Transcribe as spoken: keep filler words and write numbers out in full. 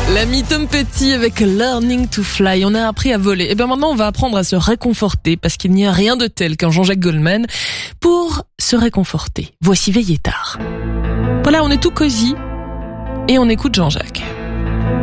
L'ami Tom Petty avec Learning to Fly. On a appris à voler. Et bien maintenant, on va apprendre à se réconforter parce qu'il n'y a rien de tel qu'un Jean-Jacques Goldman pour se réconforter. Voici Veiller tard. Voilà, on est tout cosy et on écoute Jean-Jacques.